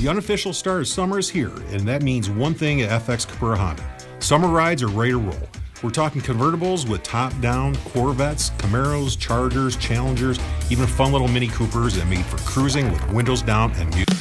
The unofficial start of summer is here, and that means one thing at FX Capura Honda. Summer rides are ready to roll. We're talking convertibles with top-down Corvettes, Camaros, Chargers, Challengers, even fun little Mini Coopers that made for cruising with windows down and music.